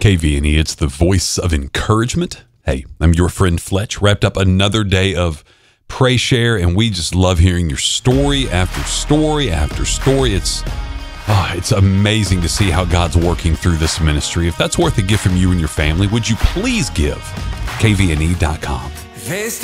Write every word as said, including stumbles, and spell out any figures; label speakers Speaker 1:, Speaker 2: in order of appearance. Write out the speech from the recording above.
Speaker 1: K V N E. It's the voice of encouragement. Hey, I'm your friend Fletch. Wrapped up another day of Pray Share, and we just love hearing your story after story after story. It's oh, it's amazing to see how God's working through this ministry. If that's worth a gift from you and your family, would you please give? K V N E dot com.